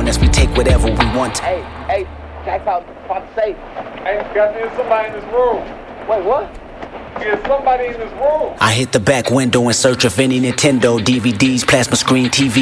us, we take whatever we want. Hey, check out about to say. Hey, there's somebody in this room. Wait, what? There's somebody in this room. I hit the back window in search of any Nintendo, DVDs, plasma screen, TV.